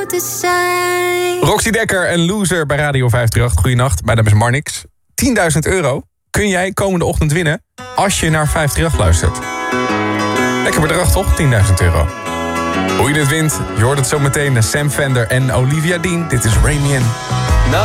te zijn. Roxy Dekker en Loser bij Radio 538. Goeienacht, mijn naam is Marnix. €10.000 kun jij komende ochtend winnen als je naar 538 luistert. Lekker bedrag toch? €10.000. Hoe je dit wint, je hoort het zo meteen naar Sam Fender en Olivia Dean. Dit is Rain Me In.